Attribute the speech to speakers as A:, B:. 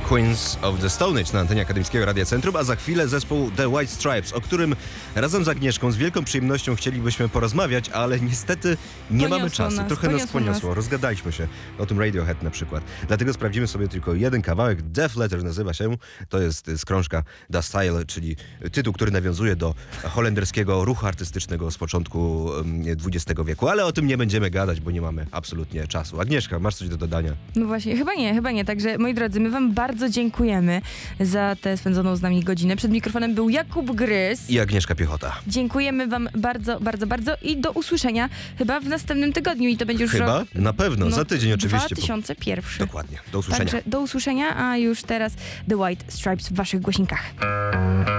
A: Queens of the Stone Age na antenie Akademickiego Radia Centrum, a za chwilę zespół The White Stripes, o którym razem z Agnieszką z wielką przyjemnością chcielibyśmy porozmawiać, ale niestety nie mamy czasu. Trochę nas poniosło. Rozgadaliśmy się o tym Radiohead na przykład. Dlatego sprawdzimy sobie tylko jeden kawałek. Death Letter nazywa się. To jest z krążka Das Style, czyli tytuł, który nawiązuje do holenderskiego ruchu artystycznego z początku XX wieku. Ale o tym nie będziemy gadać, bo nie mamy absolutnie czasu. Agnieszka, masz coś do dodania?
B: No właśnie, chyba nie. Także moi drodzy, my wam bardzo dziękujemy za tę spędzoną z nami godzinę. Przed mikrofonem był Jakub Gryz
A: I Agnieszka Piechota.
B: Dziękujemy wam bardzo i do usłyszenia chyba w następnym tygodniu i to będzie już
A: Chyba?
B: rok...
A: Na pewno, za tydzień oczywiście.
B: 2001.
A: Dokładnie, do usłyszenia.
B: Także do usłyszenia, a już teraz The White Stripes w waszych głośnikach.